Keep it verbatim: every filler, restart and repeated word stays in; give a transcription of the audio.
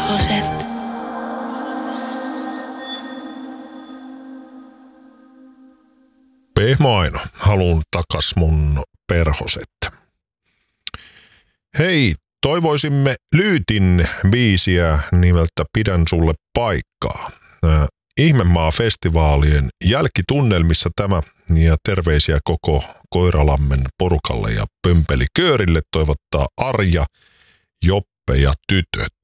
perhoset. Pehmo Aino, haluun takas mun perhoset. Hei, toivoisimme Lyytin biisiä nimeltä Pidän sulle paikkaa. Äh, Ihmemaa-festivaalien jälkitunnelmissa tämä ja terveisiä koko Koiralammen porukalle ja Pömpeliköörille toivottaa Arja, Joppe ja tytöt.